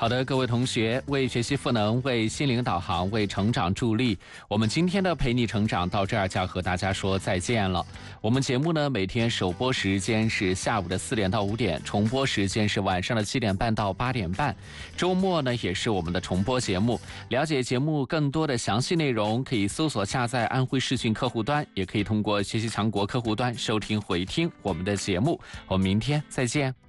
好的，各位同学，为学习赋能，为心灵导航，为成长助力，我们今天的陪你成长到这儿就要和大家说再见了。我们节目呢，每天首播时间是下午的4点到5点，重播时间是晚上的7点半到8点半。周末呢，也是我们的重播节目。了解节目更多的详细内容，可以搜索下载安徽视讯客户端，也可以通过学习强国客户端收听回听我们的节目。我们明天再见。